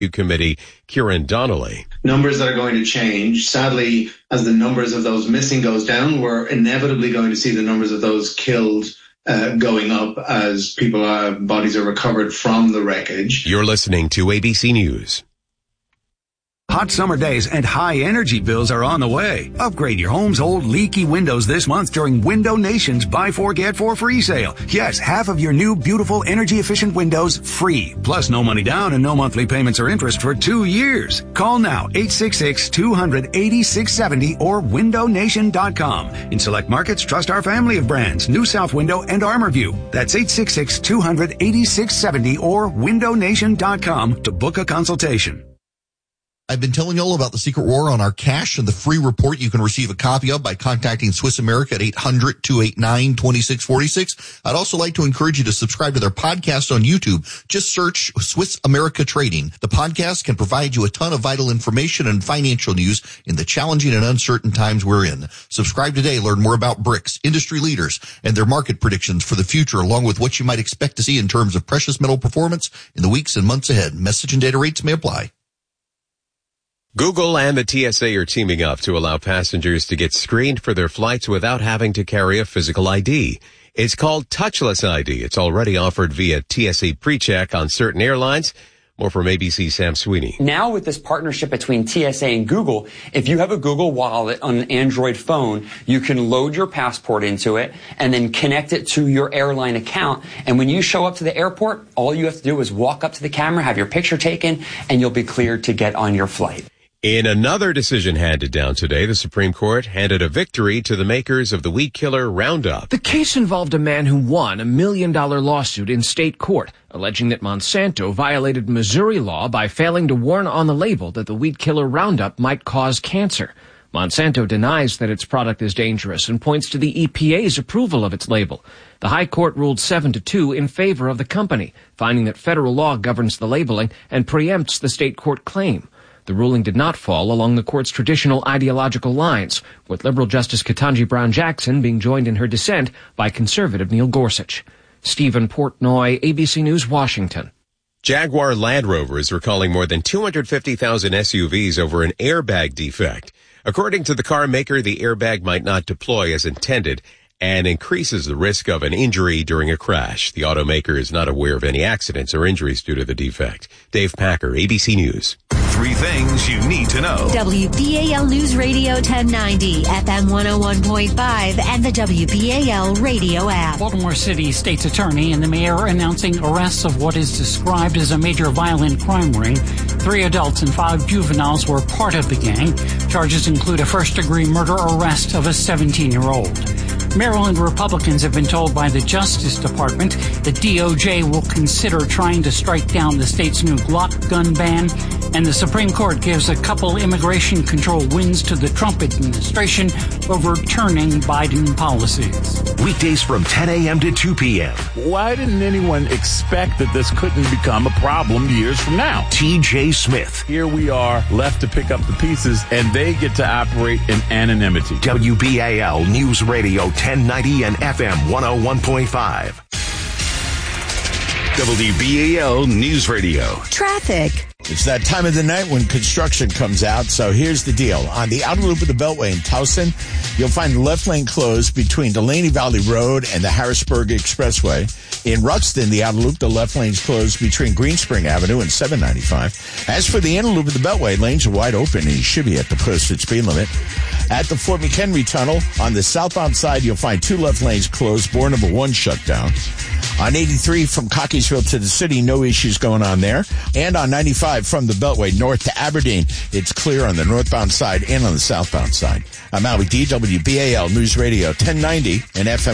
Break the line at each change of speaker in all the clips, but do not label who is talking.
Committee, Kieran Donnelly.
Numbers that are going to change. Sadly, as the numbers of those missing goes down, we're inevitably going to see the numbers of those killed going up as bodies are recovered from the wreckage.
You're listening to ABC News.
Hot summer days and high energy bills are on the way. Upgrade your home's old leaky windows this month during Window Nation's Buy 4 Get 4 free sale. Yes, half of your new beautiful energy efficient windows free. Plus no money down and no monthly payments or interest for 2 years. Call now 866-200-8670 or windownation.com. In select markets, trust our family of brands, New South Window and ArmorView. That's 866-200-8670 or windownation.com to book a consultation.
I've been telling you all about the secret war on our cash and the free report you can receive a copy of by contacting Swiss America at 800-289-2646. I'd also like to encourage you to subscribe to their podcast on YouTube. Just search Swiss America Trading. The podcast can provide you a ton of vital information and financial news in the challenging and uncertain times we're in. Subscribe today. Learn more about BRICS, industry leaders, and their market predictions for the future, along with what you might expect to see in terms of precious metal performance in the weeks and months ahead. Message and data rates may apply.
Google and the TSA are teaming up to allow passengers to get screened for their flights without having to carry a physical ID. It's called Touchless ID. It's already offered via TSA PreCheck on certain airlines. More from ABC's Sam Sweeney.
Now with this partnership between TSA and Google, if you have a Google Wallet on an Android phone, you can load your passport into it and then connect it to your airline account. And when you show up to the airport, all you have to do is walk up to the camera, have your picture taken, and you'll be cleared to get on your flight.
In another decision handed down today, the Supreme Court handed a victory to the makers of the weed killer Roundup.
The case involved a man who won a $1 million lawsuit in state court, alleging that Monsanto violated Missouri law by failing to warn on the label that the weed killer Roundup might cause cancer. Monsanto denies that its product is dangerous and points to the EPA's approval of its label. The High Court ruled 7-2 in favor of the company, finding that federal law governs the labeling and preempts the state court claim. The ruling did not fall along the court's traditional ideological lines, with liberal Justice Ketanji Brown Jackson being joined in her dissent by conservative Neil Gorsuch. Stephen Portnoy, ABC News, Washington.
Jaguar Land Rover is recalling more than 250,000 SUVs over an airbag defect. According to the car maker, the airbag might not deploy as intended and increases the risk of an injury during a crash. The automaker is not aware of any accidents or injuries due to the defect. Dave Packer, ABC News.
3 things you need to know.
WBAL News Radio 1090, FM 101.5, and the WBAL radio app.
Baltimore City State's Attorney and the mayor announcing arrests of what is described as a major violent crime ring. 3 adults and 5 juveniles were part of the gang. Charges include a first-degree murder arrest of a 17-year-old. Maryland Republicans have been told by the Justice Department that DOJ will consider trying to strike down the state's new Glock gun ban, and the Supreme Court gives a couple immigration control wins to the Trump administration, overturning Biden policies.
Weekdays from 10 a.m. to 2 p.m.
Why didn't anyone expect that this couldn't become a problem years from now?
TJ Smith.
Here we are, left to pick up the pieces, and they get to operate in anonymity.
WBAL News Radio 1090 and FM 101.5. WBAL News Radio.
Traffic.
It's that time of the night when construction comes out, so here's the deal. On the outer loop of the Beltway in Towson, you'll find the left lane closed between Delaney Valley Road and the Harrisburg Expressway. In Ruxton, the outer loop, the left lane's closed between Greenspring Avenue and 795. As for the inner loop of the Beltway, lanes are wide open and you should be at the posted speed limit. At the Fort McHenry Tunnel, on the southbound side, you'll find 2 left lanes closed, bore number 1 shut down. On 83 from Cockeysville to the city, no issues going on there. And on 95 from the Beltway north to Aberdeen, it's clear on the northbound side and on the southbound side. I'm Albie D, WBAL News Radio 1090 and FM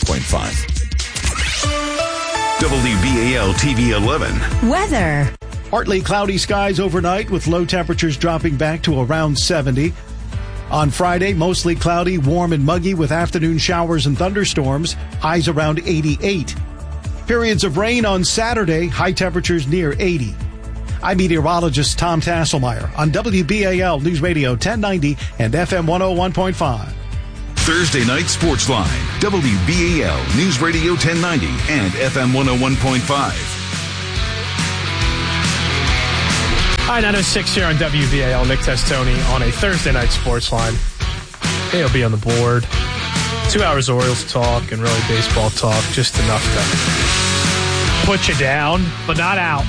101.5.
WBAL TV 11.
Weather.
Partly cloudy skies overnight with low temperatures dropping back to around 70. On Friday, mostly cloudy, warm and muggy with afternoon showers and thunderstorms, highs around 88. Periods of rain on Saturday, high temperatures near 80. I'm meteorologist Tom Tasselmeyer on WBAL News Radio 1090 and FM 101.5.
Thursday Night Sports Line, WBAL News Radio 1090 and FM 101.5.
right, 9:06 here on WBAL. Nick Testoni on a Thursday night sports line. He'll be on the board. 2 hours of Orioles talk and really baseball talk, just enough to put you down, but not out.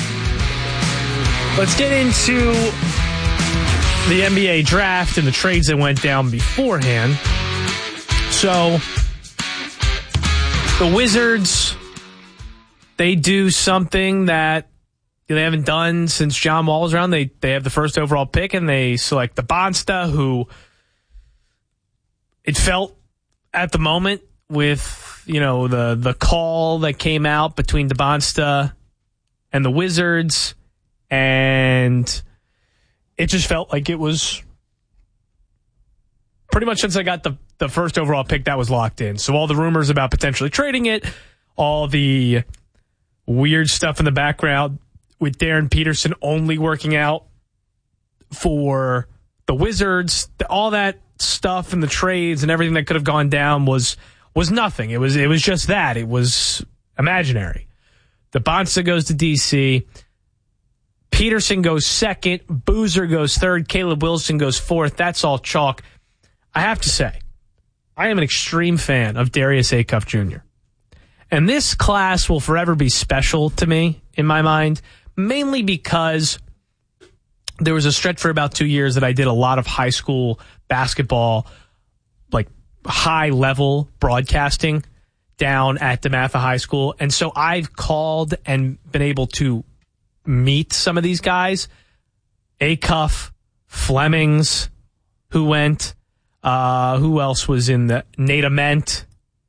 Let's get into the NBA draft and the trades that went down beforehand. So, the Wizards, they do something that they haven't done since John Wall was around. They have the first overall pick, and they select the Bonsta, who it felt at the moment with, the call that came out between the Bonsta and the Wizards, and it just felt like it was pretty much since I got the first overall pick, that was locked in. So all the rumors about potentially trading it, all the weird stuff in the background with Darren Peterson only working out for the Wizards, all that stuff and the trades and everything that could have gone down was nothing. It was just that. It was imaginary. The Bonsta goes to DC. Peterson goes second. Boozer goes third. Caleb Wilson goes fourth. That's all chalk. I have to say, I am an extreme fan of Darius Acuff Jr. And this class will forever be special to me in my mind, mainly because there was a stretch for about 2 years that I did a lot of high school basketball, like high-level broadcasting down at DeMatha High School. And so I've called and been able to meet some of these guys. Acuff, Flemings, who went... who else was in the Nate Ament?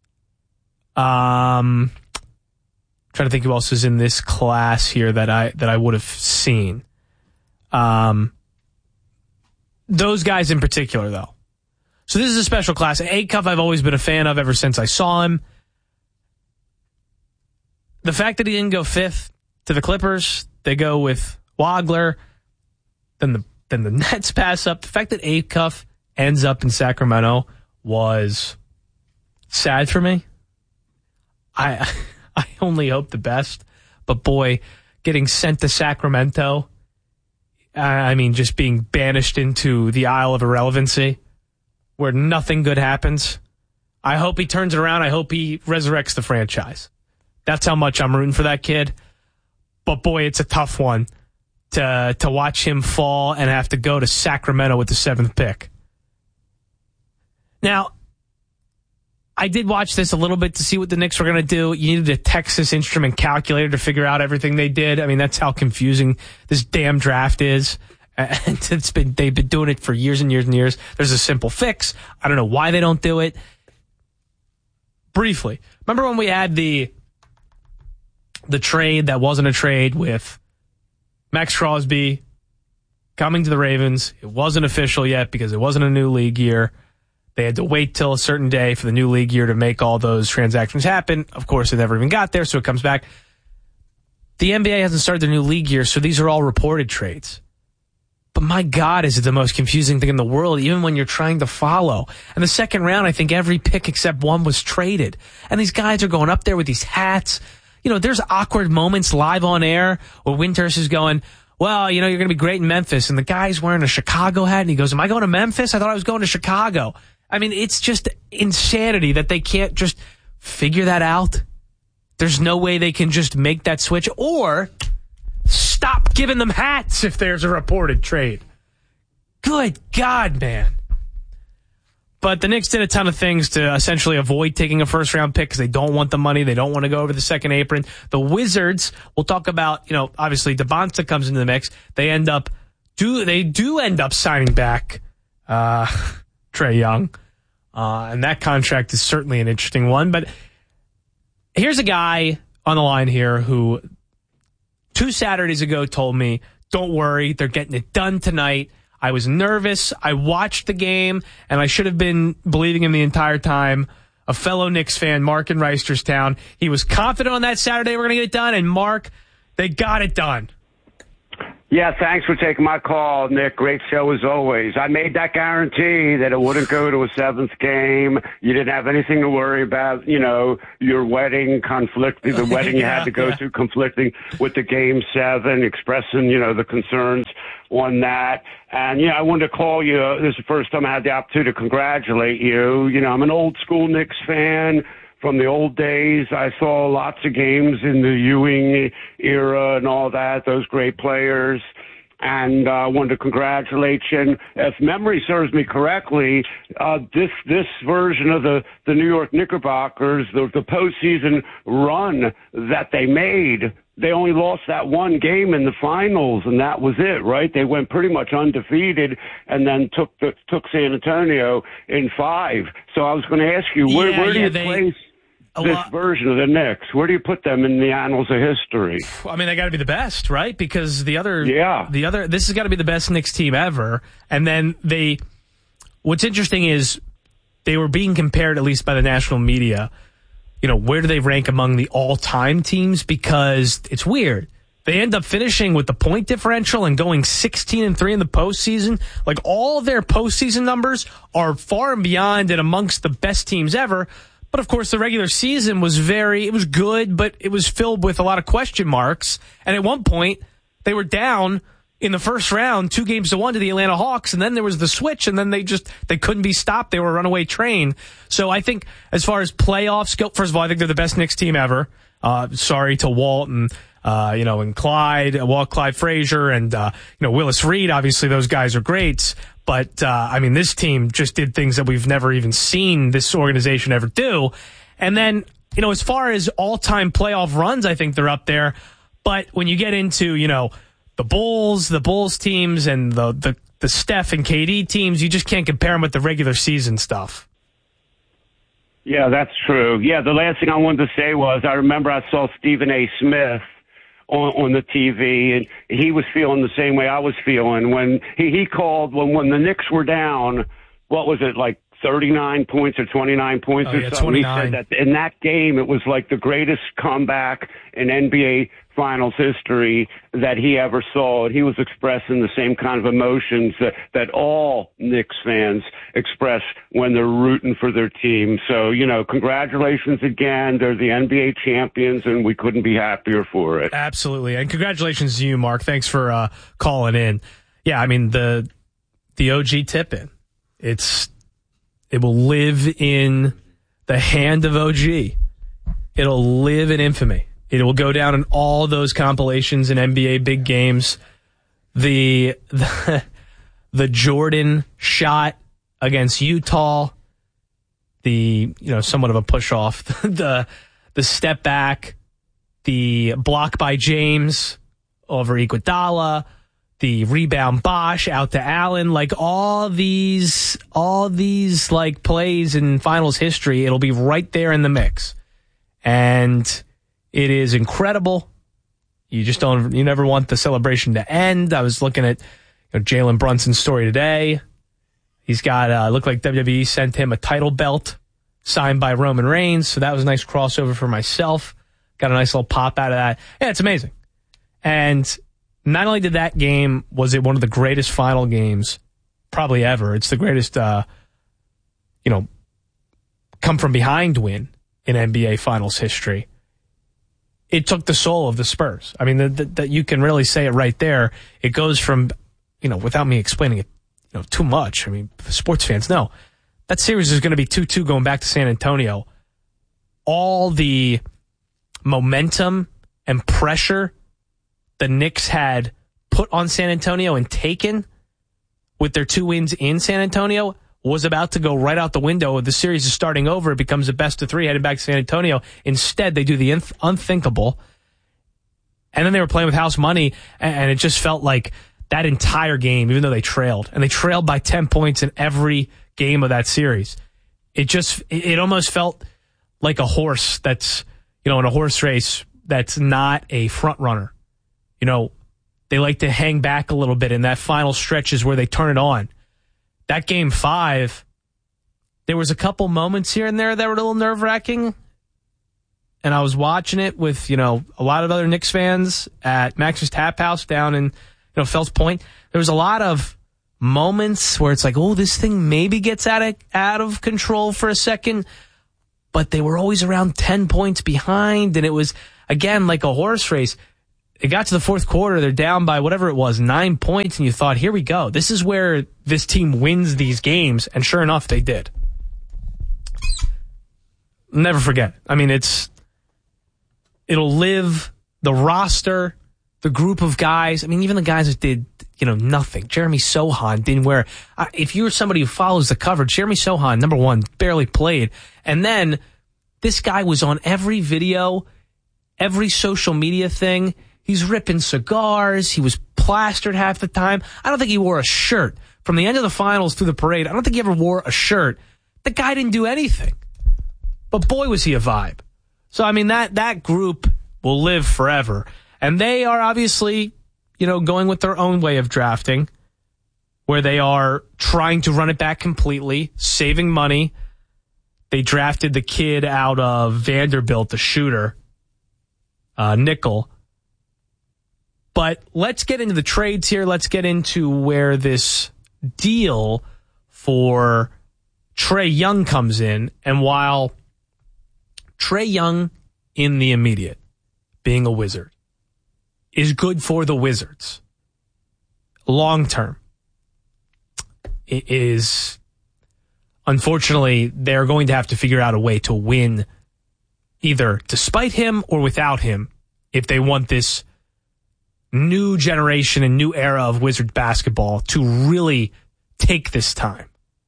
Trying to think who else was in this class here that I would have seen. Those guys in particular, though. So this is a special class. Acuff I've always been a fan of ever since I saw him. The fact that he didn't go fifth to the Clippers, they go with Wagler, then the Nets pass up. The fact that Acuff ends up in Sacramento was sad for me. I only hope the best, but boy, getting sent to Sacramento, just being banished into the Isle of Irrelevancy, where nothing good happens. I hope he turns it around. I hope he resurrects the franchise. That's how much I'm rooting for that kid. But boy, it's a tough one to watch him fall and have to go to Sacramento with the 7th pick. Now, I did watch this a little bit to see what the Knicks were going to do. You needed a Texas Instrument calculator to figure out everything they did. I mean, that's how confusing this damn draft is. And they've been doing it for years and years and years. There's a simple fix. I don't know why they don't do it. Briefly, remember when we had the trade that wasn't a trade with Max Crosby coming to the Ravens? It wasn't official yet because it wasn't a new league year. They had to wait till a certain day for the new league year to make all those transactions happen. Of course, it never even got there, so it comes back. The NBA hasn't started their new league year, so these are all reported trades. But my God, is it the most confusing thing in the world, even when you're trying to follow. And the second round, I think every pick except one was traded. And these guys are going up there with these hats. There's awkward moments live on air where Winters is going, well, you're going to be great in Memphis. And the guy's wearing a Chicago hat, and he goes, am I going to Memphis? I thought I was going to Chicago. I mean, it's just insanity that they can't just figure that out. There's no way they can just make that switch, or stop giving them hats if there's a reported trade. Good God, man. But the Knicks did a ton of things to essentially avoid taking a first-round pick because they don't want the money. They don't want to go over the second apron. The Wizards, we'll talk about, obviously DeBonsta comes into the mix. They do end up signing back Trae Young. And that contract is certainly an interesting one. But here's a guy on the line here who 2 Saturdays ago told me, don't worry, they're getting it done tonight. I was nervous. I watched the game, and I should have been believing him the entire time. A fellow Knicks fan, Mark in Reisterstown. He was confident on that Saturday we're going to get it done, and Mark, they got it done.
Yeah, thanks for taking my call, Nick. Great show as always. I made that guarantee that it wouldn't go to a seventh game. You didn't have anything to worry about, your wedding conflicting, the wedding you had to go through conflicting with the game 7, expressing, the concerns on that. And, I wanted to call you. This is the first time I had the opportunity to congratulate you. I'm an old school Knicks fan. From the old days, I saw lots of games in the Ewing era and all that, those great players. And I wanted to congratulate you. And if memory serves me correctly, this version of the New York Knickerbockers, the postseason run that they made, they only lost that one game in the finals, and that was it, right? They went pretty much undefeated and then took San Antonio in 5. So I was going to ask you, where do you place this version of the Knicks? Where do you put them in the annals of history?
I mean, they got to be the best, right? Because this has got to be the best Knicks team ever. And then what's interesting is they were being compared, at least by the national media, where do they rank among the all-time teams? Because it's weird. They end up finishing with the point differential and going 16-3 in the postseason. Like, all of their postseason numbers are far and beyond and amongst the best teams ever. But, of course, the regular season was it was good, but it was filled with a lot of question marks. And at one point, they were down in the first round, 2-1 to the Atlanta Hawks, and then there was the switch, and then they couldn't be stopped. They were a runaway train. So I think as far as playoffs go, first of all, I think they're the best Knicks team ever. Sorry to Walt and Clyde, Clyde Frazier, and Willis Reed. Obviously, those guys are greats. But, this team just did things that we've never even seen this organization ever do. And then, as far as all-time playoff runs, I think they're up there. But when you get into, the Bulls teams and the Steph and KD teams, you just can't compare them with the regular season stuff.
Yeah, that's true. Yeah, the last thing I wanted to say was I remember I saw Stephen A. Smith on the TV, and he was feeling the same way I was feeling when he called when the Knicks were down. What was it, like 39 points or 29 points or something?
29.
He said that in that game it was like the greatest comeback in NBA Finals history that he ever saw. And he was expressing the same kind of emotions that all Knicks fans express when they're rooting for their team. So, congratulations again. They're the NBA champions, and we couldn't be happier for it.
Absolutely. And congratulations to you, Mark. Thanks for calling in. Yeah, I mean, the OG tip-in, it will live in the hand of OG. It'll live in infamy. It will go down in all those compilations in NBA big games. The Jordan shot against Utah, somewhat of a push off, the step back, the block by James over Iguodala, the rebound Bosh out to Allen, like all these like plays in finals history, it'll be right there in the mix. And it is incredible. You never want the celebration to end. I was looking at Jalen Brunson's story today. He's got, looked like WWE sent him a title belt signed by Roman Reigns. So that was a nice crossover for myself. Got a nice little pop out of that. Yeah, it's amazing. And not only did that game, was it one of the greatest final games probably ever. It's the greatest, come from behind win in NBA Finals history. It took the soul of the Spurs. I mean, that you can really say it right there. It goes from, without me explaining it, too much. I mean, sports fans know that series is going to be 2-2 going back to San Antonio. All the momentum and pressure the Knicks had put on San Antonio and taken with their 2 wins in San Antonio was about to go right out the window. The series is starting over. It becomes a best of 3 headed back to San Antonio. Instead, they do the unthinkable. And then they were playing with house money, and it just felt like that entire game, even though they trailed, and they trailed by 10 points in every game of that series, it almost felt like a horse that's, in a horse race that's not a front runner. They like to hang back a little bit, and that final stretch is where they turn it on. That game 5, there was a couple moments here and there that were a little nerve-wracking. and I was watching it with, a lot of other Knicks fans at Max's Tap House down in, Fells Point. There was a lot of moments where it's like, oh, this thing maybe gets out of control for a second, but they were always around 10 points behind, and it was, again, like a horse race. It got to the fourth quarter, they're down by whatever it was, 9 points, and you thought, here we go. This is where this team wins these games, and sure enough, they did. Never forget. I mean, it'll live, the roster, the group of guys. I mean, even the guys that did, nothing. Jeremy Sohan didn't wear. If you're somebody who follows the coverage, Jeremy Sohan, number one, barely played. And then this guy was on every video, every social media thing. He's ripping cigars. He was plastered half the time. I don't think he wore a shirt. From the end of the finals through the parade, I don't think he ever wore a shirt. The guy didn't do anything. But boy, was he a vibe. So, I mean, that group will live forever. And they are obviously, going with their own way of drafting, where they are trying to run it back completely, saving money. They drafted the kid out of Vanderbilt, the shooter, Nickel. But let's get into the trades here. Let's get into where this deal for Trae Young comes in. And while Trae Young in the immediate, being a Wizard, is good for the Wizards, long term, it is, unfortunately, they're going to have to figure out a way to win either despite him or without him if they want this new generation and new era of Wizard basketball to really take this time.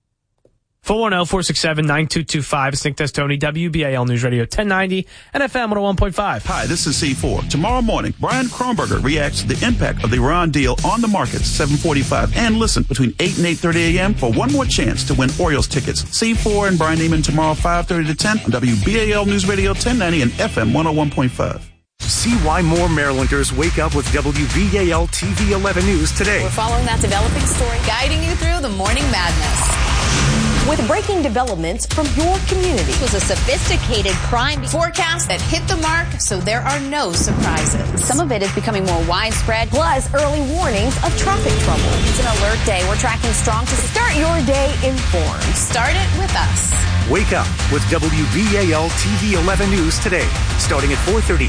410-467-9225. It's Nick Testoni, WBAL News Radio 1090 and FM 101.5.
Hi, this is C4. Tomorrow morning, Brian Kronberger reacts to the impact of the Iran deal on the markets, 7:45. And listen between 8 and 8:30 a.m. for one more chance to win Orioles tickets. C4 and Brian Neiman tomorrow, 5:30 to 10 on WBAL News Radio 1090 and FM 101.5.
See why more Marylanders wake up with WBAL TV 11 News today.
We're following that developing story, guiding you through the morning madness. With breaking developments from your community. It was a sophisticated crime forecast that hit the mark, so there are no surprises. Some of it is becoming more widespread, plus early warnings of traffic trouble. It's an alert day. We're tracking strong to start your day informed. Start it with us.
Wake up with WBAL TV 11 News today, starting at 4:30.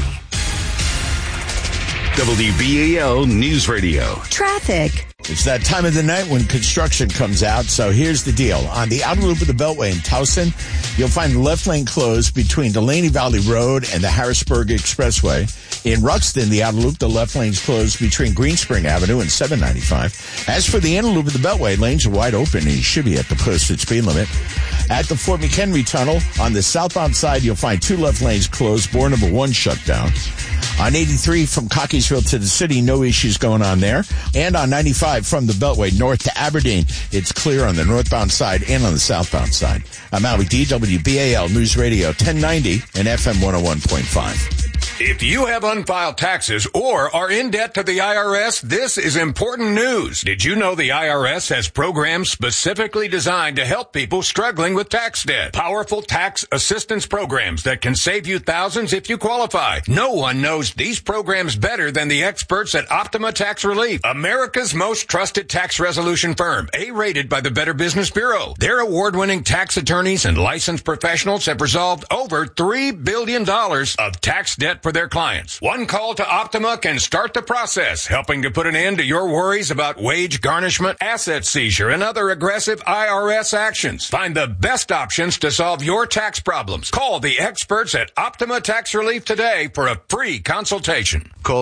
WBAL News Radio.
Traffic.
It's that time of the night when construction comes out, so here's the deal. On the outer loop of the Beltway in Towson, you'll find the left lane closed between Delaney Valley Road and the Harrisburg Expressway. In Ruxton, the outer loop, the left lane's closed between Greenspring Avenue and 795. As for the inner loop of the Beltway, lanes are wide open and you should be at the posted speed limit. At the Fort McHenry Tunnel, on the southbound side, you'll find two left lanes closed, bore number 1 shut down. On 83 from Cockeysville to the city, no issues going on there. And on 95 from the Beltway north to Aberdeen, it's clear on the northbound side and on the southbound side. I'm Howie D, WBAL News Radio 1090 and FM 101.5.
If you have unfiled taxes or are in debt to the IRS, this is important news. Did you know the IRS has programs specifically designed to help people struggling with tax debt? Powerful tax assistance programs that can save you thousands if you qualify. No one knows these programs better than the experts at Optima Tax Relief, America's most trusted tax resolution firm, A-rated by the Better Business Bureau. Their award-winning tax attorneys and licensed professionals have resolved over $3 billion of tax debt for their clients. One call to Optima can start the process, helping to put an end to your worries about wage garnishment, asset seizure, and other aggressive IRS actions. Find the best options to solve your tax problems. Call the experts at Optima Tax Relief today for a free consultation.
Call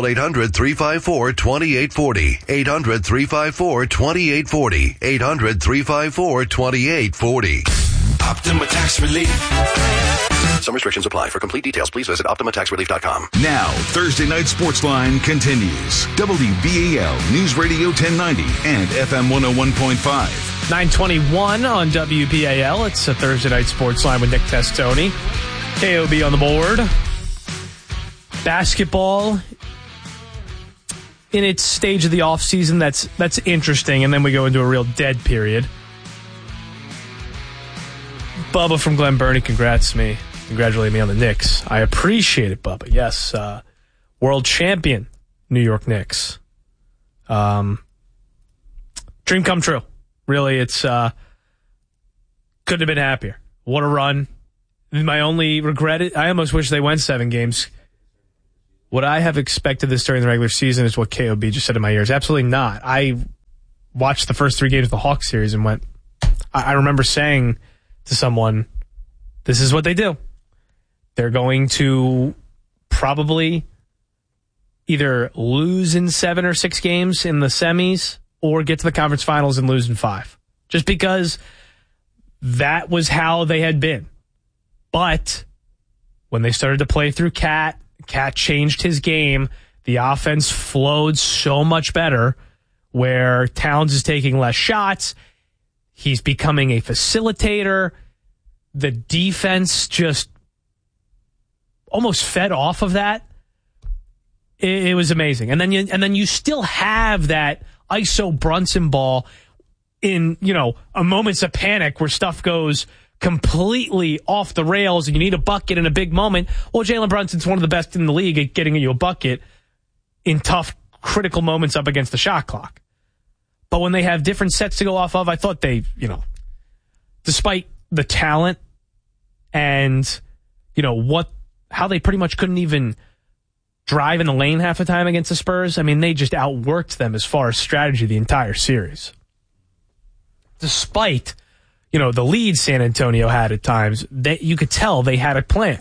800-354-2840. 800-354-2840. 800-354-2840.
Optima Tax Relief.
Some restrictions apply. For complete details, please visit OptimaTaxRelief.com.
Now, Thursday Night Sportsline continues. WBAL News Radio 1090 and FM 101.5.
9:21 on WBAL. It's a Thursday Night Sportsline with Nick Testoni. KOB on the board. Basketball in its stage of the offseason, that's interesting, and then we go into a real dead period. Bubba from Glen Burnie congrats me congratulating me on the Knicks. I appreciate it, Bubba. Yes, world champion New York Knicks. Dream come true. Really, it's couldn't have been happier. What a run. My only regret, I almost wish they went 7 games. Would I have expected this during the regular season is what KOB just said in my ears. Absolutely not. I watched the first 3 games of the Hawks series and went, I remember saying to someone, this is what they do. They're going to probably either lose in 7 or 6 games in the semis or get to the conference finals and lose in 5. Just because that was how they had been. But when they started to play through Cat changed his game. The offense flowed so much better where Towns is taking less shots. He's becoming a facilitator. The defense just almost fed off of that. It was amazing. And then you still have that ISO Brunson ball in, a moments of panic where stuff goes completely off the rails and you need a bucket in a big moment. Well, Jalen Brunson's one of the best in the league at getting you a bucket in tough, critical moments up against the shot clock. But when they have different sets to go off of, I thought they, despite the talent and, how they pretty much couldn't even drive in the lane half the time against the Spurs. I mean, they just outworked them as far as strategy the entire series. Despite, the lead San Antonio had at times, you could tell they had a plan.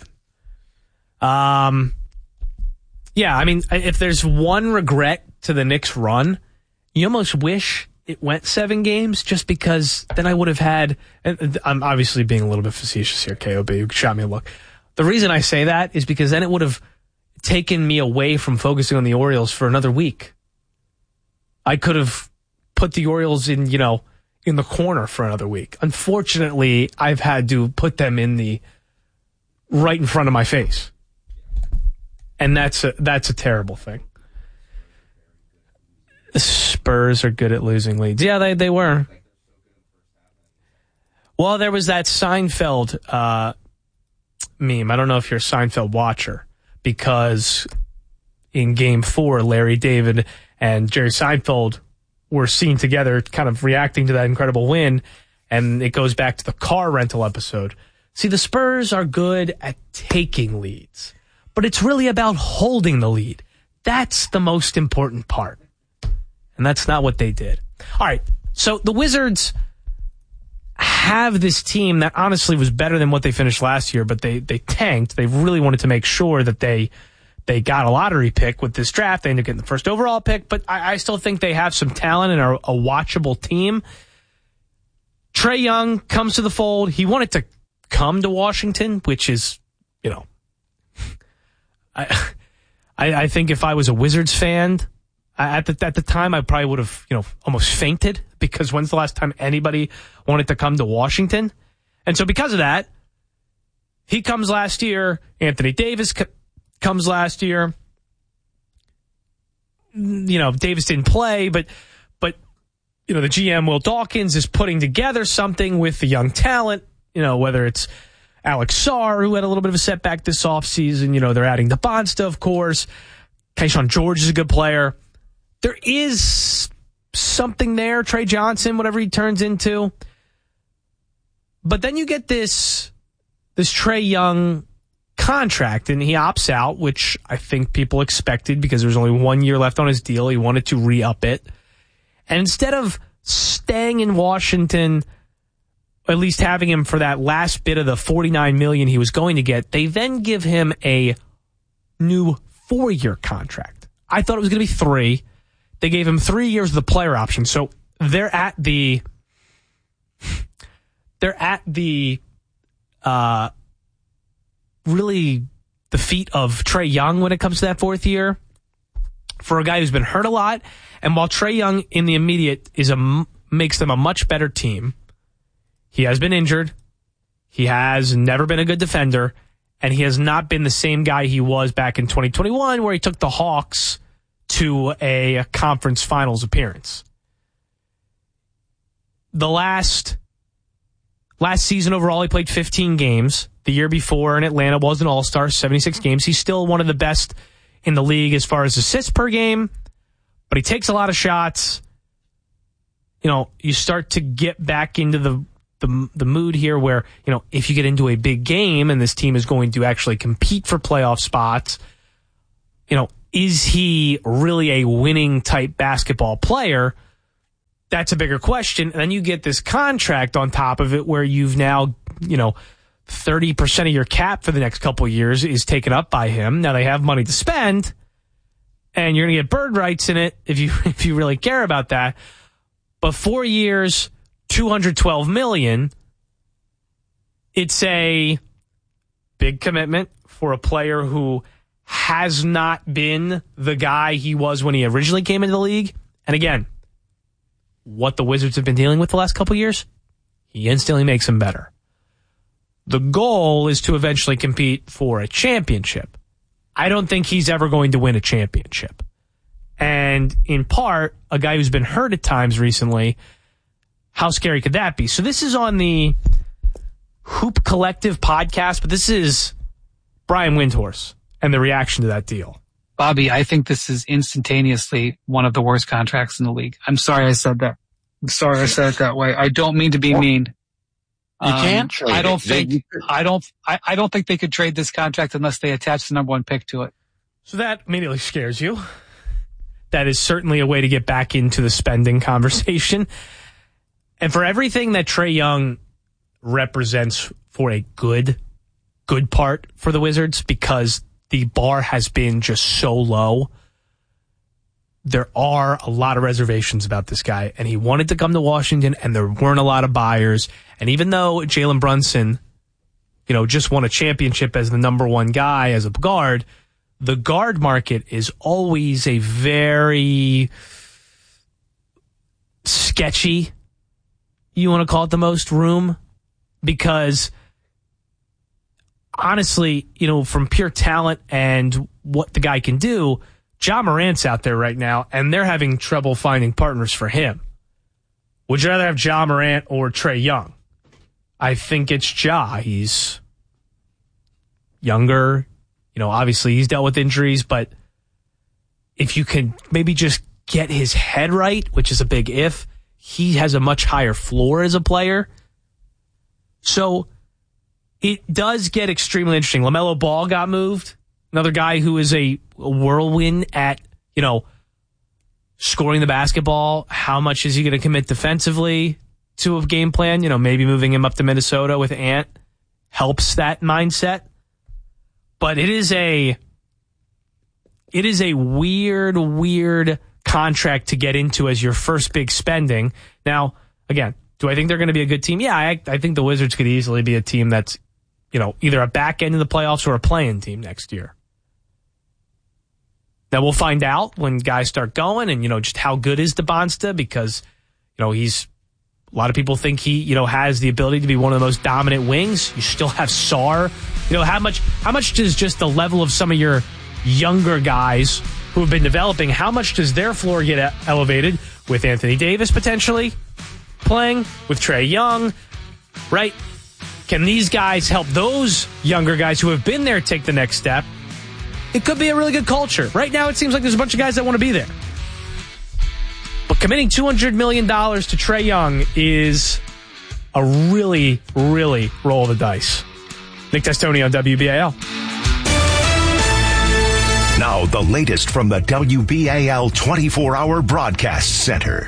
If there's one regret to the Knicks run, you almost wish it went 7 games just because then I would have had, and I'm obviously being a little bit facetious here, KOB, you shot me a look. The reason I say that is because then it would have taken me away from focusing on the Orioles for another week. I could have put the Orioles in the corner for another week. Unfortunately, I've had to put them right in front of my face. And that's a terrible thing. The Spurs are good at losing leads. Yeah, they were. Well, there was that Seinfeld meme. I don't know if you're a Seinfeld watcher, because in Game 4, Larry David and Jerry Seinfeld were seen together kind of reacting to that incredible win, and it goes back to the car rental episode. See, the Spurs are good at taking leads, but it's really about holding the lead. That's the most important part, and that's not what they did. All right, so the Wizards have this team that honestly was better than what they finished last year, but they tanked. They really wanted to make sure that they got a lottery pick with this draft. They ended up getting the first overall pick, but I still think they have some talent and are a watchable team. Trae Young comes to the fold. He wanted to come to Washington, which is, I think if I was a Wizards fan at the time, I probably would have, almost fainted, because when's the last time anybody wanted to come to Washington? And so because of that, he comes last year. Anthony Davis comes last year. Davis didn't play, but the GM Will Dawkins is putting together something with the young talent. Whether it's Alex Sarr, who had a little bit of a setback this offseason. They're adding the Bonsta, of course. Keyshawn George is a good player. There is something there. Trey Johnson, whatever he turns into. But then you get this Trae Young contract, and he opts out, which I think people expected because there was only 1 year left on his deal. He wanted to re-up it. And instead of staying in Washington, at least having him for that last bit of the $49 million he was going to get, they then give him a new 4-year contract. I thought it was going to be 3. They gave him 3 years of the player option. So they're at the really the feet of Trae Young when it comes to that 4th year for a guy who's been hurt a lot. And while Trae Young in the immediate makes them a much better team, he has been injured. He has never been a good defender, and he has not been the same guy he was back in 2021, where he took the Hawks to a conference finals appearance. The last season overall, he played 15 games. the year before in Atlanta was an all-star, 76 games. He's still one of the best in the league as far as assists per game, but he takes a lot of shots. You know, you start to get back into the mood here where, you know, if you get into a big game and this team is going to actually compete for playoff spots, you know, is he really a winning type basketball player? That's a bigger question. And then you get this contract on top of it where you've now, you know, 30% of your cap for the next couple of years is taken up by him. Now they have money to spend, and you're going to get bird rights in it if you really care about that. But 4 years, $212 million, it's a big commitment for a player who has not been the guy he was when he originally came into the league. And again, what the Wizards have been dealing with the last couple of years, he instantly makes them better. The goal is to eventually compete for a championship. I don't think he's ever going to win a championship. And in part, a guy who's been hurt at times recently, how scary could that be? So this is on the Hoop Collective podcast, but this is Brian Windhorst and the reaction to that deal.
Bobby, I think this is instantaneously one of the worst contracts in the league. I'm sorry I said that. I'm sorry I said it that way. I don't mean to be mean.
You can't trade
I don't think they could trade this contract unless they attach the number 1 pick to it.
So that immediately scares you. That is certainly a way to get back into the spending conversation. And for everything that Trae Young represents for a good part for the Wizards, because the bar has been just so low, there are a lot of reservations about this guy. And he wanted to come to Washington, and there weren't a lot of buyers. And even though Jalen Brunson, you know, just won a championship as the number 1 guy as a guard, the guard market is always a very sketchy, you want to call it the most, room, because honestly, you know, from pure talent and what the guy can do, Ja Morant's out there right now, and they're having trouble finding partners for him. Would you rather have Ja Morant or Trae Young? I think it's Ja. He's younger. You know, obviously he's dealt with injuries, but if you can maybe just get his head right, which is a big if, he has a much higher floor as a player. So it does get extremely interesting. LaMelo Ball got moved. Another guy who is a whirlwind at, you know, scoring the basketball. How much is he going to commit defensively to a game plan? You know, maybe moving him up to Minnesota with Ant helps that mindset. But it is a weird contract to get into as your first big spending. Now, again, do I think they're going to be a good team? Yeah, I think the Wizards could easily be a team that's, you know, either a back end of the playoffs or a play-in team next year. Now, we'll find out when guys start going and, you know, just how good is DeBonsta, because, you know, a lot of people think he, you know, has the ability to be one of the most dominant wings. You still have Sarr. You know, how much does just the level of some of your younger guys who have been developing, how much does their floor get elevated with Anthony Davis potentially playing, with Trae Young, right? Can these guys help those younger guys who have been there take the next step? It could be a really good culture. Right now, it seems like there's a bunch of guys that want to be there. But committing $200 million to Trae Young is a really, really roll of the dice. Nick Testoni on WBAL.
Now, the latest from the WBAL 24-hour broadcast center.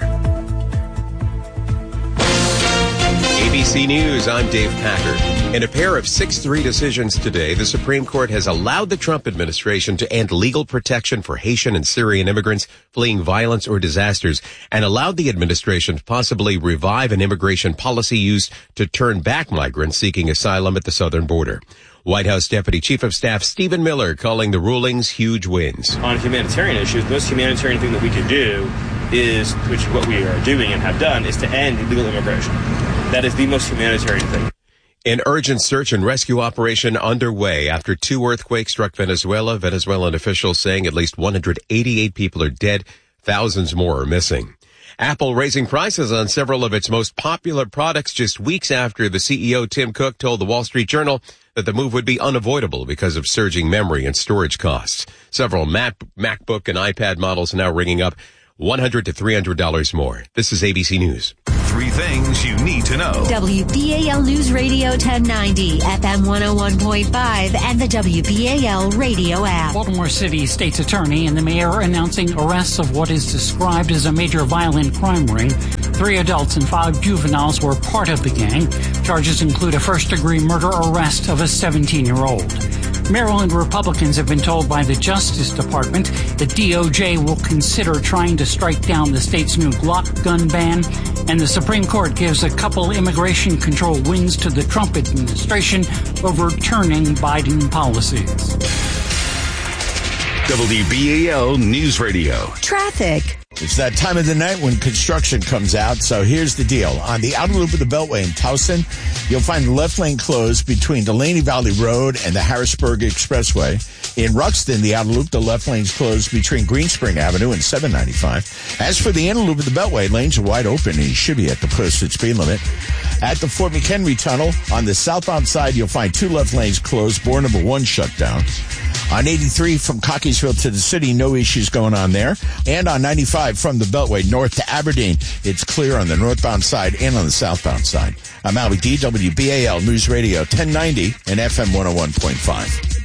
ABC News, I'm Dave Packer. In a pair of 6-3 decisions today, the Supreme Court has allowed the Trump administration to end legal protection for Haitian and Syrian immigrants fleeing violence or disasters, and allowed the administration to possibly revive an immigration policy used to turn back migrants seeking asylum at the southern border. White House Deputy Chief of Staff Stephen Miller calling the rulings huge wins.
On humanitarian issues, the most humanitarian thing that we can do is, which is what we are doing and have done, is to end illegal immigration. That is the most humanitarian thing.
An urgent search and rescue operation underway after 2 earthquakes struck Venezuela. Venezuelan officials saying at least 188 people are dead, thousands more are missing. Apple raising prices on several of its most popular products just weeks after the CEO Tim Cook told the Wall Street Journal that the move would be unavoidable because of surging memory and storage costs. Several MacBook and iPad models are now ringing up $100 to $300 more. This is ABC News.
3 things you need to know.
WBAL News Radio 1090, FM 101.5, and the WBAL radio app.
Baltimore City State's Attorney and the mayor announcing arrests of what is described as a major violent crime ring. 3 adults and 5 juveniles were part of the gang. Charges include a first-degree murder arrest of a 17-year-old. Maryland Republicans have been told by the Justice Department the DOJ will consider trying to strike down the state's new Glock gun ban, and the Supreme Court gives a couple immigration control wins to the Trump administration, overturning Biden policies.
WBAL News Radio.
Traffic.
It's that time of the night when construction comes out, so here's the deal. On the outer loop of the Beltway in Towson, you'll find the left lane closed between Delaney Valley Road and the Harrisburg Expressway. In Ruxton, the outer loop, the left lane's closed between Greenspring Avenue and 795. As for the inner loop of the Beltway, lanes are wide open and you should be at the posted speed limit. At the Fort McHenry Tunnel, on the southbound side, you'll find 2 left lanes closed, bore number 1 shut down. On 83 from Cockeysville to the city, no issues going on there. And on 95 from the Beltway north to Aberdeen, it's clear on the northbound side and on the southbound side. I'm Albie D, WBAL News Radio 1090 and FM 101.5.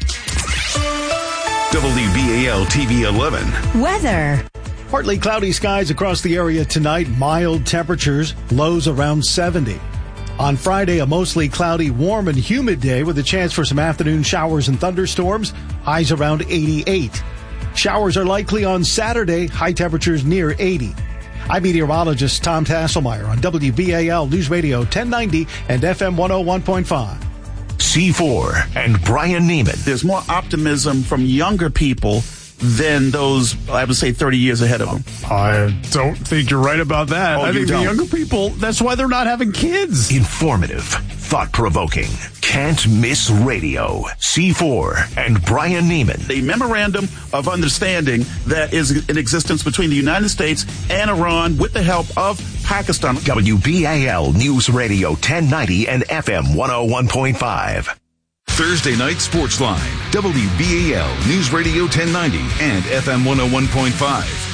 WBAL TV 11.
Weather.
Partly cloudy skies across the area tonight, mild temperatures, lows around 70. On Friday, a mostly cloudy, warm and humid day with a chance for some afternoon showers and thunderstorms, highs around 88. Showers are likely on Saturday, high temperatures near 80. I'm meteorologist Tom Tasselmeyer on WBAL News Radio 1090 and FM 101.5.
C4 and Brian Neiman.
There's more optimism from younger people than those, I would say, 30 years ahead of them.
I don't think you're right about that. I think the younger people, that's why they're not having kids.
Informative, thought-provoking, can't miss radio. C4 and Brian Neiman.
A memorandum of understanding that is in existence between the United States and Iran with the help of Pakistan.
WBAL News Radio 1090 and FM 101.5.
Thursday Night Sports Line, WBAL News Radio 1090 and FM 101.5.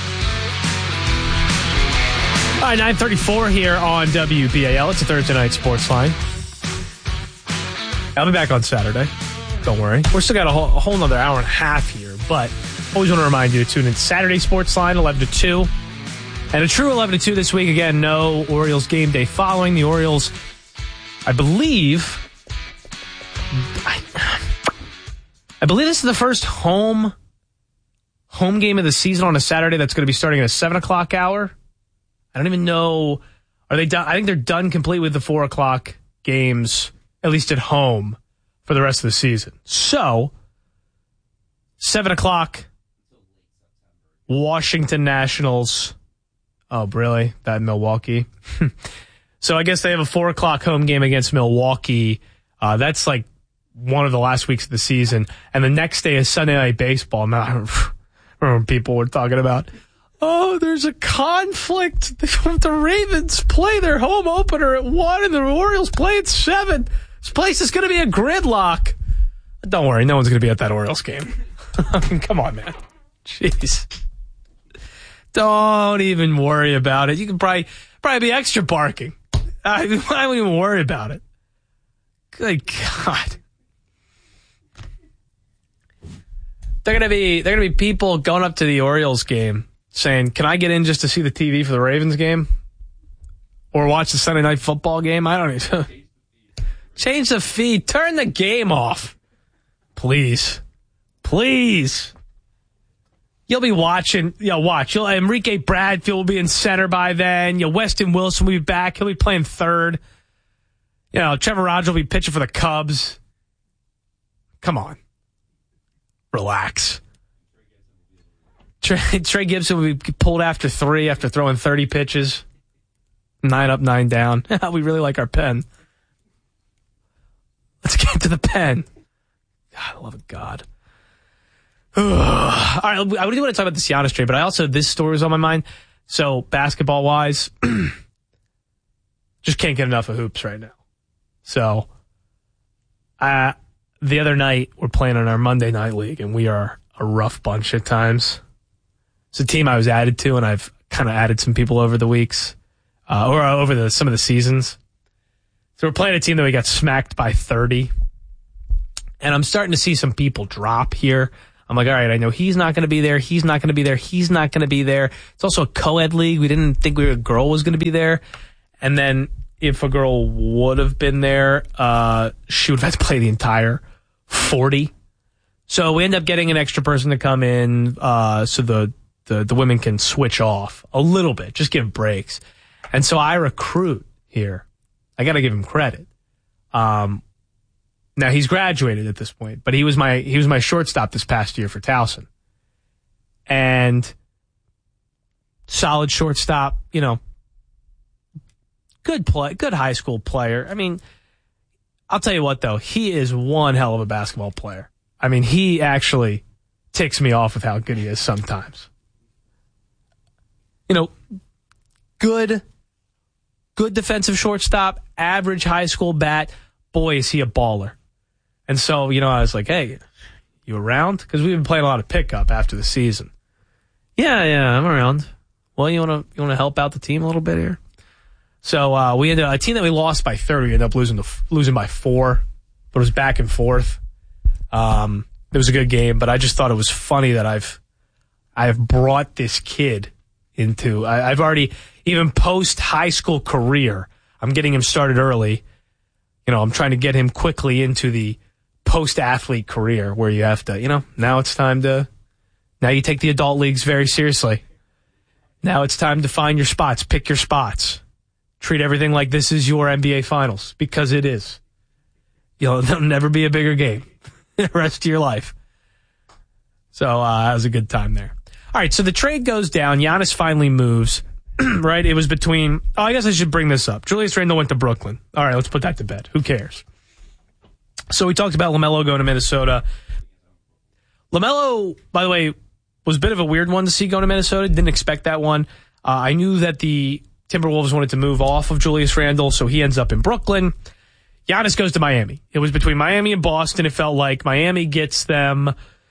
All right, 9:34 here on WBAL. It's a Thursday Night Sports Line. I'll be back on Saturday. Don't worry. We're still got a whole nother hour and a half here, but always want to remind you to tune in Saturday Sports Line, 11 to 2. And a true 11 to 2 this week. Again, no Orioles game day following. The Orioles, I believe this is the first home game of the season on a Saturday that's going to be starting at a 7 o'clock hour. I don't even know. Are they done? I think they're done complete with the 4 o'clock games, at least at home, for the rest of the season. So, 7 o'clock, Washington Nationals. Oh, really? That in Milwaukee? So I guess they have a 4 o'clock home game against Milwaukee. That's like one of the last weeks of the season. And the next day is Sunday Night Baseball. Now, I remember when people were talking about, oh, there's a conflict. The Ravens play their home opener at 1 and the Orioles play at 7. This place is going to be a gridlock. Don't worry, no one's going to be at that Orioles game. I mean, come on, man. Jeez. Don't even worry about it. You can probably be extra barking. I don't even worry about it. Good God. They're gonna be people going up to the Orioles game saying, "Can I get in just to see the TV for the Ravens game, or watch the Sunday Night Football game?" I don't know. Change the feed. Turn the game off, please. You'll be watching. Watch. Enrique Bradfield will be in center by then. Weston Wilson will be back. He'll be playing third. Trevor Rogers will be pitching for the Cubs. Come on. Relax. Trey Gibson will be pulled after 3 after throwing 30 pitches. 9 up, 9 down. We really like our pen. Let's get to the pen. God, I love it, God. All right, I do want to talk about the Giannis trade, but this story was on my mind. So, basketball-wise, just can't get enough of hoops right now. So, The other night, we're playing in our Monday Night League, and we are a rough bunch at times. It's a team I was added to, and I've kind of added some people over the weeks, or over some of the seasons. So we're playing a team that we got smacked by 30, and I'm starting to see some people drop here. I'm like, all right, I know he's not going to be there, he's not going to be there, he's not going to be there. It's also a co-ed league. We didn't think a girl was going to be there. And then if a girl would have been there, she would have had to play the entire 40. So we end up getting an extra person to come in so the women can switch off a little bit, just give breaks. And so I recruit here. I got to give him credit. Now he's graduated at this point, but he was my shortstop this past year for Towson. And solid shortstop, good high school player. I mean, I'll tell you what though, he is one hell of a basketball player. I mean, he actually ticks me off with how good he is sometimes. Good defensive shortstop, average high school bat. Boy, is he a baller. And so, I was like, hey, you around? Because we've been playing a lot of pickup after the season. Yeah, I'm around. Well, you want to help out the team a little bit here? So we ended up, a team that we lost by 30, we ended up losing by 4, but it was back and forth. It was a good game, but I just thought it was funny that I've brought this kid into, I've already, even post high school career, I'm getting him started early. I'm trying to get him quickly into the post athlete career where you have to, now it's time to, now you take the adult leagues very seriously. Now it's time to find your spots, pick your spots. Treat everything like this is your NBA Finals, because it is. There'll never be a bigger game the rest of your life. So that was a good time there. All right, so the trade goes down. Giannis finally moves, right? It was between... Oh, I guess I should bring this up. Julius Randle went to Brooklyn. All right, let's put that to bed. Who cares? So we talked about LaMelo going to Minnesota. LaMelo, by the way, was a bit of a weird one to see going to Minnesota. Didn't expect that one. I knew that the Timberwolves wanted to move off of Julius Randle, so he ends up in Brooklyn. Giannis goes to Miami. It was between Miami and Boston. It felt like Miami gets them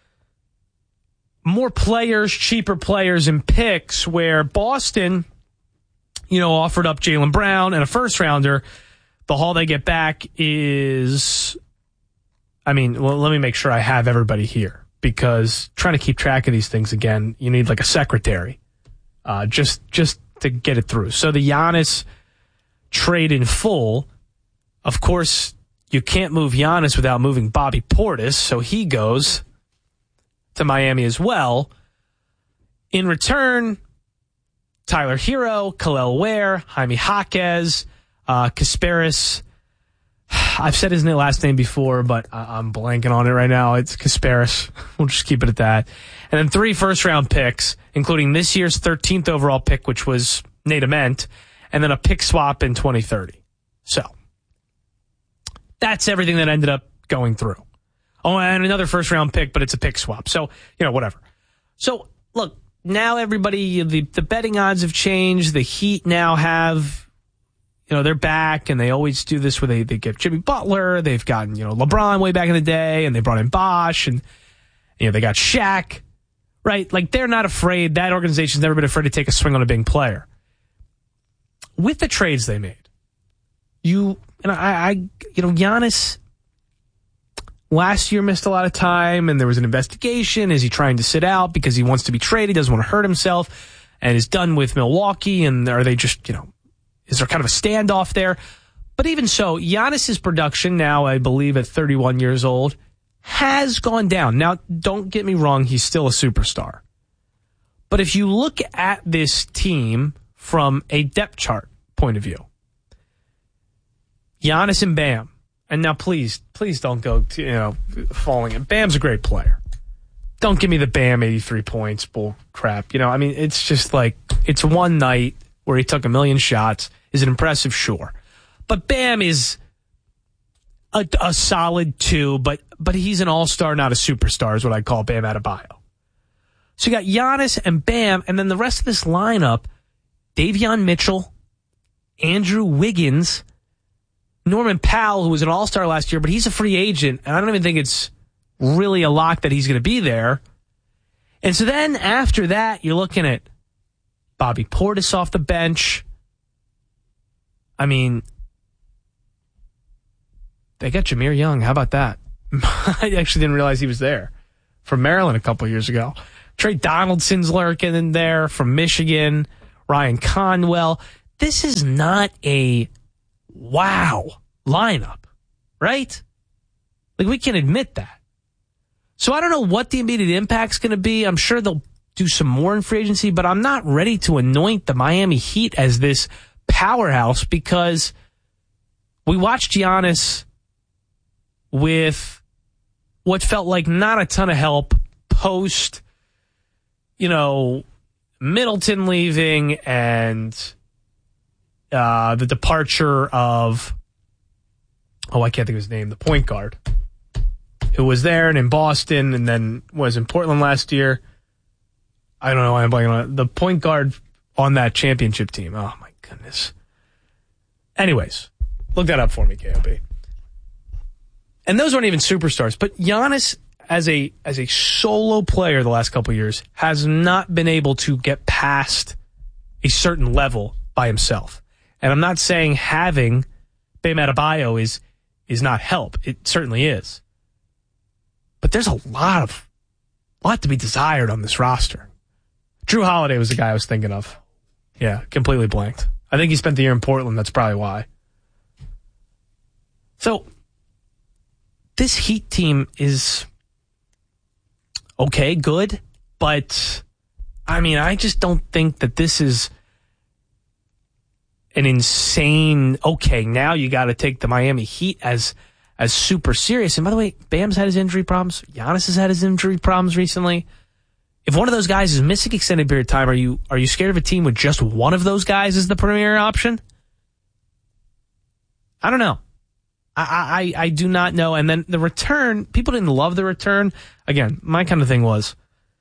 more players, cheaper players, and picks, where Boston, offered up Jaylen Brown and a first-rounder. The haul they get back is, let me make sure I have everybody here, because trying to keep track of these things again, you need like a secretary, just to get it through. So the Giannis trade in full, of course, you can't move Giannis without moving Bobby Portis, so he goes to Miami as well. In return, Tyler Hero, Khalil Ware, Jaime Jaquez, Kasparis. I've said his last name before, but I'm blanking on it right now. It's Kasparis. We'll just keep it at that. And then 3 first-round picks, including this year's 13th overall pick, which was Nate Ament, and then a pick swap in 2030. So that's everything that ended up going through. Oh, and another first-round pick, but it's a pick swap. So, whatever. So, look, now everybody, the betting odds have changed. The Heat now have, they're back, and they always do this where they get Jimmy Butler. They've gotten, LeBron way back in the day, and they brought in Bosh, and, they got Shaq, right? Like, they're not afraid. That organization's never been afraid to take a swing on a big player. With the trades they made, Giannis last year missed a lot of time, and there was an investigation. Is he trying to sit out because he wants to be traded? He doesn't want to hurt himself, and is done with Milwaukee, and are they just, is there kind of a standoff there? But even so, Giannis's production now, I believe at 31 years old, has gone down. Now, don't get me wrong, he's still a superstar. But if you look at this team from a depth chart point of view, Giannis and Bam, and now please don't go to, falling in. Bam's a great player. Don't give me the Bam 83 points bull crap. It's just like, it's one night where he took 1 million shots. Is it impressive? Sure. But Bam is a solid 2, but he's an all-star, not a superstar, is what I call Bam Adebayo. So you got Giannis and Bam, and then the rest of this lineup, Davion Mitchell, Andrew Wiggins, Norman Powell, who was an all-star last year, but he's a free agent, and I don't even think it's really a lock that he's going to be there. And so then after that, you're looking at Bobby Portis off the bench. I mean, they got Jameer Young. How about that? I actually didn't realize he was there. From Maryland a couple years ago. Trey Donaldson's lurking in there from Michigan. Ryan Conwell. This is not a wow lineup, right? Like, we can admit that. So I don't know what the immediate impact's going to be. I'm sure they'll do some more in free agency, but I'm not ready to anoint the Miami Heat as this powerhouse because we watched Giannis with what felt like not a ton of help post, Middleton leaving and the departure of, I can't think of his name, the point guard who was there and in Boston and then was in Portland last year. I don't know why I'm blanking on it. The point guard on that championship team. Oh, my goodness. Anyways, look that up for me, KOB. And those weren't even superstars. But Giannis, as a solo player the last couple of years, has not been able to get past a certain level by himself. And I'm not saying having Bam Adebayo is not help. It certainly is. But there's a lot to be desired on this roster. Drew Holiday was the guy I was thinking of. Yeah, completely blanked. I think he spent the year in Portland. That's probably why. So, this Heat team is okay, good, but I just don't think that this is an insane, okay, now you got to take the Miami Heat as super serious. And by the way, Bam's had his injury problems. Giannis has had his injury problems recently. If one of those guys is missing extended period of time, are you scared of a team with just one of those guys as the premier option? I don't know. I do not know. And then the return, people didn't love the return. Again, my kind of thing was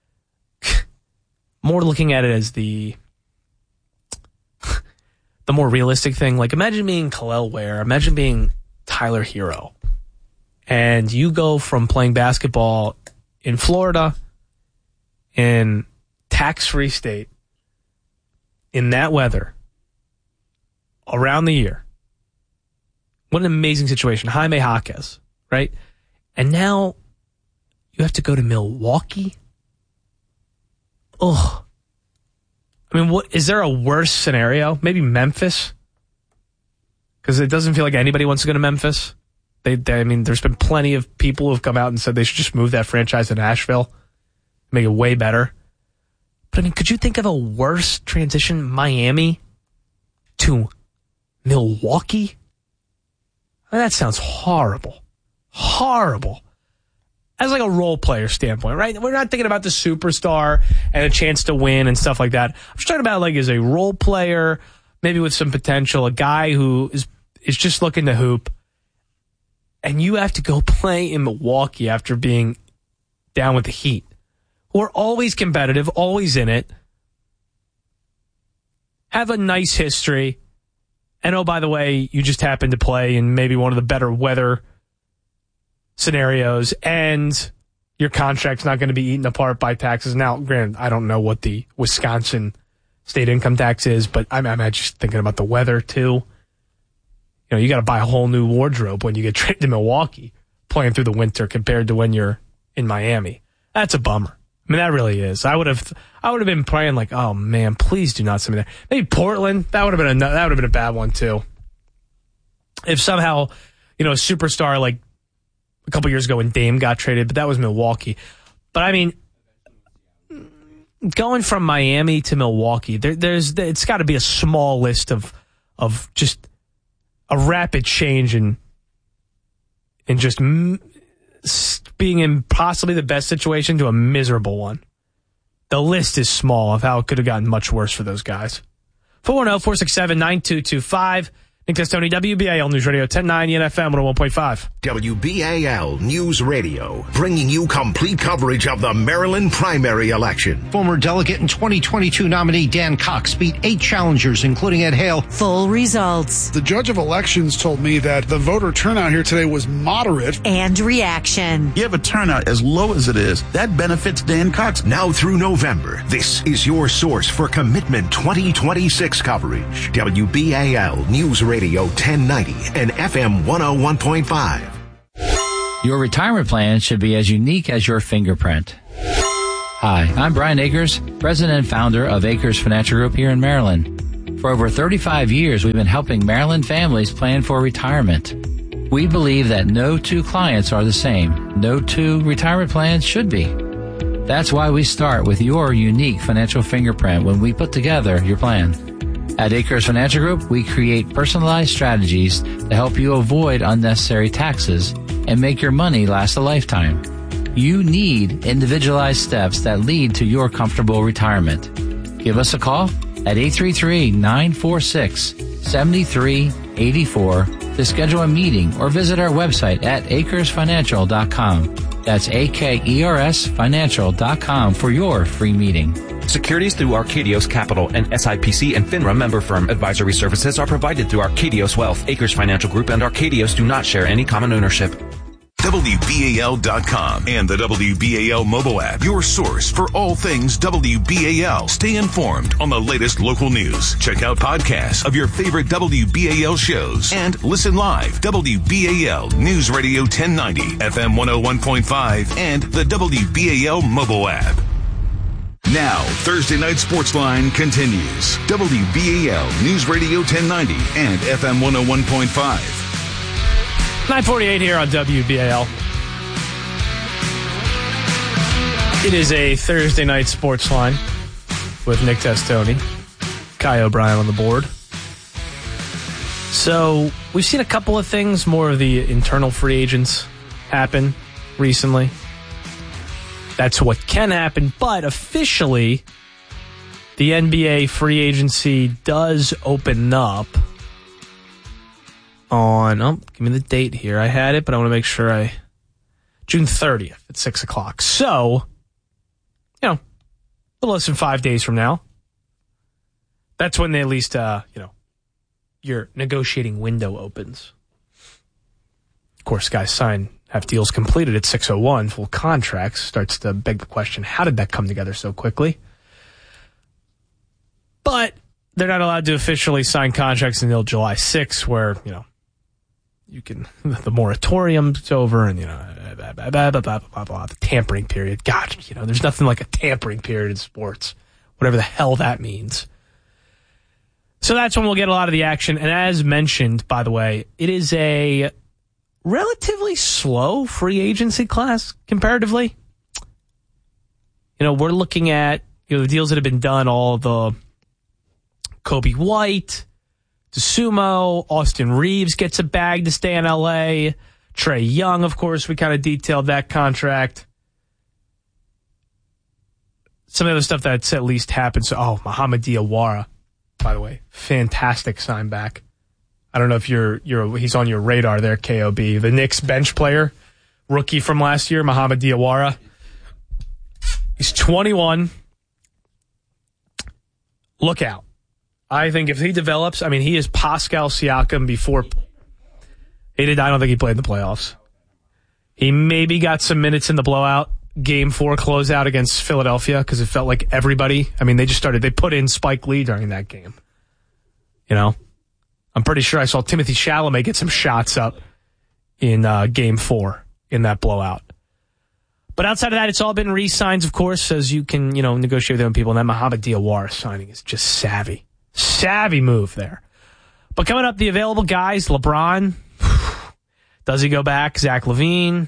more looking at it as the more realistic thing. Like, imagine being Khalil Ware. Imagine being Tyler Hero. And you go from playing basketball in Florida, in tax-free state, in that weather, around the year. What an amazing situation. Jaime Jaquez, right? And now you have to go to Milwaukee. Ugh. What is there a worse scenario? Maybe Memphis? Because it doesn't feel like anybody wants to go to Memphis. There's been plenty of people who have come out and said they should just move that franchise to Nashville, make it way better. But could you think of a worse transition? Miami to Milwaukee? That sounds horrible. Horrible. As like a role player standpoint, right? We're not thinking about the superstar and a chance to win and stuff like that. I'm just talking about like as a role player, maybe with some potential, a guy who is just looking to hoop. And you have to go play in Milwaukee after being down with the Heat, who are always competitive, always in it, have a nice history. And, oh, by the way, you just happen to play in maybe one of the better weather scenarios, and your contract's not going to be eaten apart by taxes. Now, granted, I don't know what the Wisconsin state income tax is, but I'm just thinking about the weather, too. You got to buy a whole new wardrobe when you get traded to Milwaukee playing through the winter compared to when you're in Miami. That's a bummer. That really is. I would have been praying like, oh man, please do not send me there. Maybe Portland. That would have been a bad one too. If somehow, a superstar like a couple years ago when Dame got traded, but that was Milwaukee. But going from Miami to Milwaukee, it's got to be a small list of just a rapid change in just being in possibly the best situation to a miserable one. The list is small of how it could have gotten much worse for those guys. 410-467-9225. Nick Testoni, WBAL News Radio 1090 and FM 101.5.
WBAL News Radio, bringing you complete coverage of the Maryland primary election.
Former delegate and 2022 nominee Dan Cox beat 8 challengers, including Ed Hale.
Full results.
The judge of elections told me that the voter turnout here today was moderate.
And reaction.
You have a turnout as low as it is. That benefits Dan Cox.
Now through November, this is your source for Commitment 2026 coverage. WBAL News Radio 1090 and FM 101.5.
Your retirement plan should be as unique as your fingerprint. Hi, I'm Brian Akers, president and founder of Akers Financial Group here in Maryland. For over 35 years, we've been helping Maryland families plan for retirement. We believe that no two clients are the same. No two retirement plans should be. That's why we start with your unique financial fingerprint when we put together your plan. At Akers Financial Group, we create personalized strategies to help you avoid unnecessary taxes and make your money last a lifetime. You need individualized steps that lead to your comfortable retirement. Give us a call at 833-946-7384 to schedule a meeting or visit our website at akersfinancial.com. That's AKERSfinancial.com for your free meeting.
Securities through Arcadios Capital and SIPC and FINRA member firm. Advisory services are provided through Arcadios Wealth. Akers Financial Group and Arcadios do not share any common ownership.
WBAL.com and the WBAL mobile app, your source for all things WBAL. Stay informed on the latest local news. Check out podcasts of your favorite WBAL shows and listen live. WBAL News Radio 1090, FM 101.5, and the WBAL mobile app. Now, Thursday Night Sportsline continues. WBAL News Radio 1090 and FM 101.5.
9:48 here on WBAL. It is a Thursday Night Sportsline with Nick Testoni, Kai O'Brien on the board. So, we've seen a couple of things, more of the internal free agents happen recently. That's what can happen, but officially, the NBA free agency does open up on, give me the date here. I had it, but I want to make sure June 30th at 6 o'clock. So, a little less than 5 days from now. That's when they at least, your negotiating window opens. Of course, guys have deals completed at 6:01, full contracts. Starts to beg the question, how did that come together so quickly? But they're not allowed to officially sign contracts until July 6th, where, you can, the moratorium's over and, blah, blah, blah, blah, blah, blah, the tampering period. God, there's nothing like a tampering period in sports, whatever the hell that means. So that's when we'll get a lot of the action. And as mentioned, by the way, it is a relatively slow free agency class comparatively. We're looking at, the deals that have been done, all the Kobe White, DeSumo, Austin Reeves gets a bag to stay in L.A., Trae Young, of course, we kind of detailed that contract. Some of the other stuff that's at least happened. So, Mohamed Diawara, by the way, fantastic sign back. I don't know if he's on your radar there, KOB. The Knicks bench player, rookie from last year, Mohamed Diawara. He's 21. Look out. I think if he develops, he is Pascal Siakam before he did. I don't think he played in the playoffs. He maybe got some minutes in the blowout Game 4 closeout against Philadelphia because it felt like everybody. They put in Spike Lee during that game. I'm pretty sure I saw Timothy Chalamet get some shots up in Game 4 in that blowout. But outside of that, it's all been re-signs, of course, as you can, negotiate with other people. And that Mohamed Diawara signing is just savvy. Savvy move there. But coming up, the available guys, LeBron. Does he go back? Zach LaVine.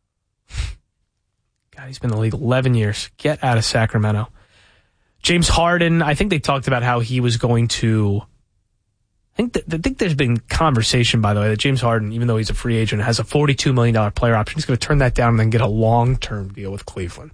God, he's been in the league 11 years. Get out of Sacramento. James Harden, I think they talked about how he was going to... I think there's been conversation, by the way, that James Harden, even though he's a free agent, has a $42 million player option. He's going to turn that down and then get a long-term deal with Cleveland.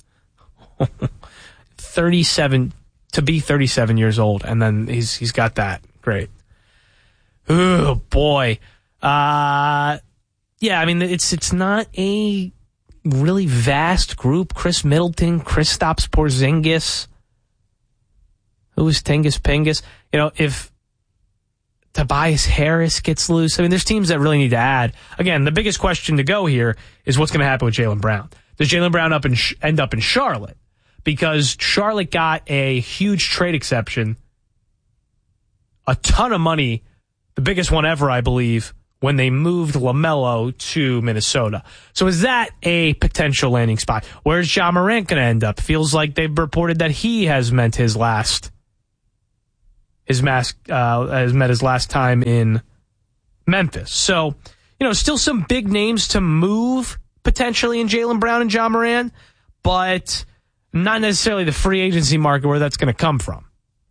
37 years old, and then he's got that. Great. Oh, boy. Yeah, I mean, it's not a really vast group. Chris Middleton, Kristaps Porzingis. Who is Tengus Pengus? You know, if Tobias Harris gets loose, I mean, there's teams that really need to add. Again, the biggest question to go here is what's going to happen with Jaylen Brown. Does Jaylen Brown end up in Charlotte? Because Charlotte got a huge trade exception, a ton of money, the biggest one ever, I believe, when they moved LaMelo to Minnesota. So is that a potential landing spot? Where's Ja Morant going to end up? Feels like they've reported that he has met his last time in Memphis. So, you know, still some big names to move potentially in Jaylen Brown and Ja Morant, but not necessarily the free agency market where that's going to come from.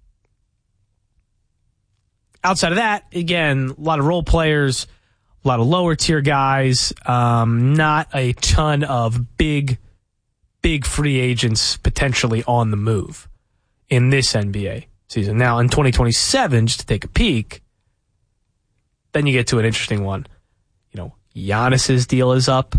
Outside of that, again, a lot of role players, a lot of lower tier guys, not a ton of big free agents potentially on the move in this NBA season. Now, in 2027, just to take a peek, then you get to an interesting one. You know, Giannis's deal is up.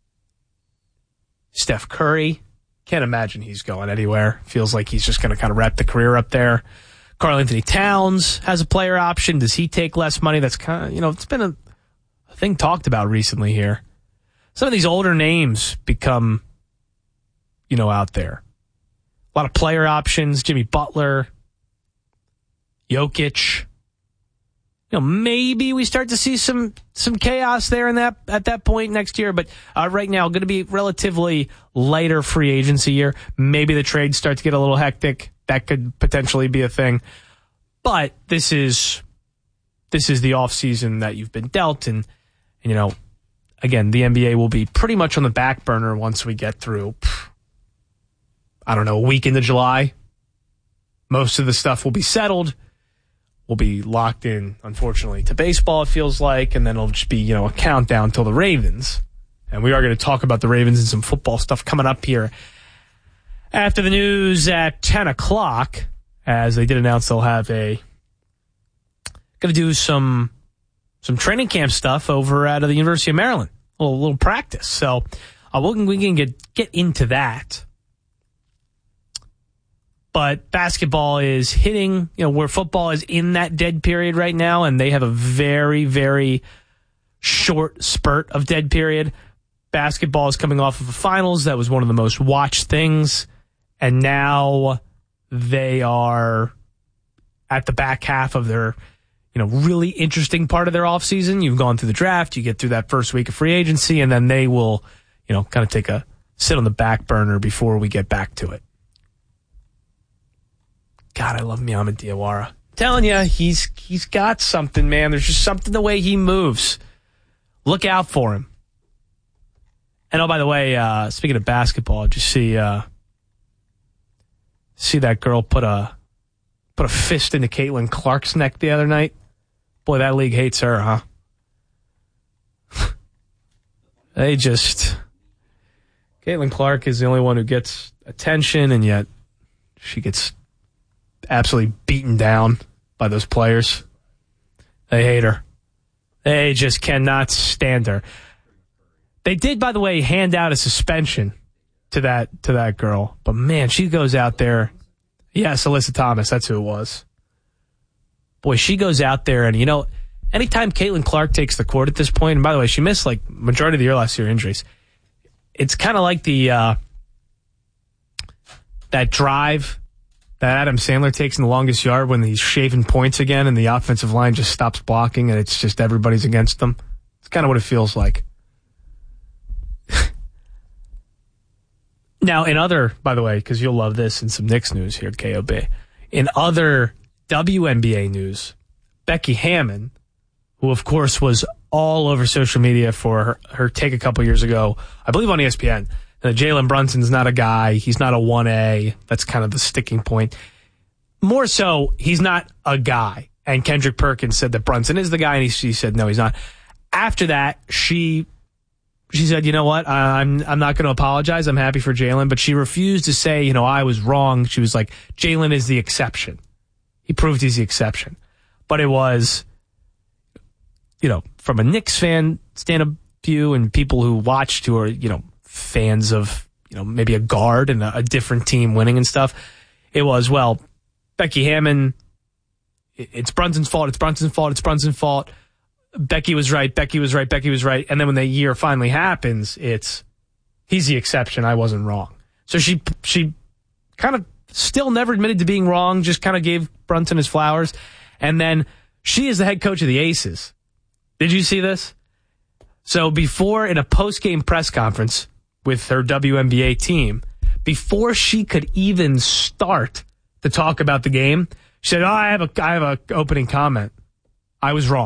Steph Curry, can't imagine he's going anywhere. Feels like he's just going to kind of wrap the career up there. Karl Anthony Towns has a player option. Does he take less money? That's kind of, you know, it's been a thing talked about recently here. Some of these older names become, you know, out there. A lot of player options. Jimmy Butler, Jokic. You know, maybe we start to see some chaos there at that point next year. But right now, going to be relatively lighter free agency year. Maybe the trades start to get a little hectic. That could potentially be a thing. But this is the offseason that you've been dealt. And, you know, again, the NBA will be pretty much on the back burner once we get through, I don't know, a week into July. Most of the stuff will be settled. We'll be locked in, unfortunately, to baseball, it feels like. And then it'll just be, you know, a countdown till the Ravens. And we are going to talk about the Ravens and some football stuff coming up here after the news at 10 o'clock, as they did announce they'll have going to do some training camp stuff over at the University of Maryland, a little practice. So we can get into that. But basketball is hitting, you know, where football is in that dead period right now, and they have a very, very short spurt of dead period. Basketball is coming off of the finals. That was one of the most watched things. And now they are at the back half of their, you know, really interesting part of their offseason. You've gone through the draft, you get through that first week of free agency, and then they will, you know, kind of take a sit on the back burner before we get back to it. God, I love Miyama Diawara. I'm telling you, he's got something, man. There's just something the way he moves. Look out for him. And oh, by the way, speaking of basketball, did you see that girl put a fist into Caitlin Clark's neck the other night? Boy, that league hates her, huh? Caitlin Clark is the only one who gets attention, and yet she gets absolutely beaten down by those players. They hate her. They just cannot stand her. They did, by the way, hand out a suspension to that girl. But man, she goes out there. Yes, Alyssa Thomas, that's who it was. Boy, she goes out there, and you know, anytime Caitlin Clark takes the court at this point, and by the way, she missed like majority of the year last year injuries. It's kind of like that drive that Adam Sandler takes in the longest yard when he's shaving points again and the offensive line just stops blocking and it's just everybody's against them. It's kind of what it feels like. Now, by the way, because you'll love this in some Knicks news here at KOB. In other WNBA news, Becky Hammon, who of course was all over social media for her take a couple years ago, I believe on ESPN, Jalen Brunson's not a guy. He's not a 1A. That's kind of the sticking point. More so, he's not a guy. And Kendrick Perkins said that Brunson is the guy, and she said, no, he's not. After that, she said, you know what, I'm not going to apologize. I'm happy for Jalen. But she refused to say, you know, I was wrong. She was like, Jalen is the exception. He proved he's the exception. But it was, from a Knicks fan stand-up view and people who watched who are, fans of, maybe a guard and a different team winning and stuff, it was, well, Becky Hammon, it's Brunson's fault, it's Brunson's fault, it's Brunson's fault. Becky was right, Becky was right, Becky was right. And then when the year finally happens, it's, he's the exception, I wasn't wrong. So she kind of still never admitted to being wrong, just kind of gave Brunson his flowers. And then she is the head coach of the Aces. Did you see this? So before, in a post-game press conference with her WNBA team, before she could even start to talk about the game, she said, I have a opening comment. I was wrong.